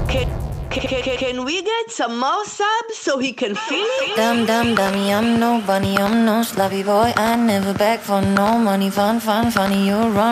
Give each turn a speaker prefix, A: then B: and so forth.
A: Can we get some more subs so he can feel it?
B: Dummy, I'm no bunny, I'm no sloppy boy. I never beg for no money. Funny, you run.